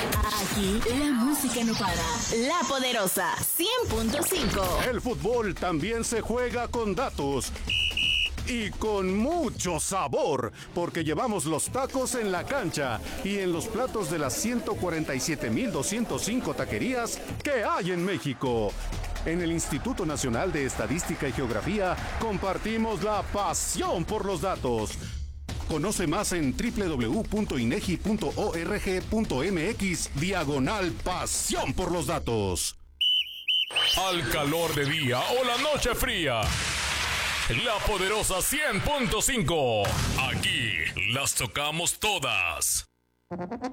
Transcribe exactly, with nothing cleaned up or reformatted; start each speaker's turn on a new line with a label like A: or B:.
A: Aquí la música no para. La Poderosa cien punto cinco.
B: El fútbol también se juega con datos. Y con mucho sabor, porque llevamos los tacos en la cancha y en los platos de las ciento cuarenta y siete mil doscientos cinco taquerías que hay en México. En el Instituto Nacional de Estadística y Geografía compartimos la pasión por los datos. Conoce más en doble u doble u doble u punto inegi punto org punto mx diagonal pasión por los datos.
C: Al calor de día o la noche fría. La Poderosa cien punto cinco. Aquí las tocamos todas.